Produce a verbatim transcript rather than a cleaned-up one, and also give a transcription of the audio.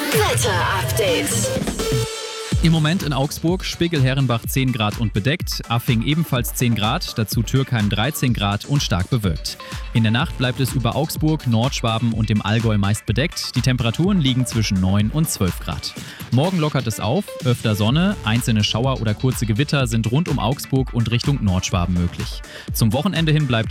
Wetter-Update. Im Moment in Augsburg, Spiegelherrenbach zehn Grad und bedeckt, Affing ebenfalls zehn Grad, dazu Türkheim dreizehn Grad und stark bewölkt. In der Nacht bleibt es über Augsburg, Nordschwaben und dem Allgäu meist bedeckt. Die Temperaturen liegen zwischen neun und zwölf Grad. Morgen lockert es auf, öfter Sonne, einzelne Schauer oder kurze Gewitter sind rund um Augsburg und Richtung Nordschwaben möglich. Zum Wochenende hin bleibt